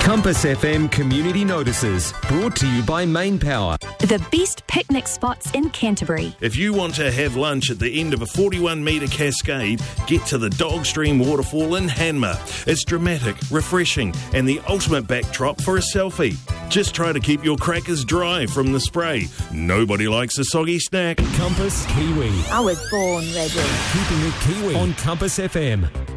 Compass FM Community Notices, brought to you by Main Power. The best picnic spots in Canterbury. If you want to have lunch at the end of a 41-metre cascade, get to the Dogstream Waterfall in Hanmer. It's dramatic, refreshing, and the ultimate backdrop for a selfie. Just try to keep your crackers dry from the spray. Nobody likes a soggy snack. Compass Kiwi. I was born ready. Keeping it Kiwi on Compass FM.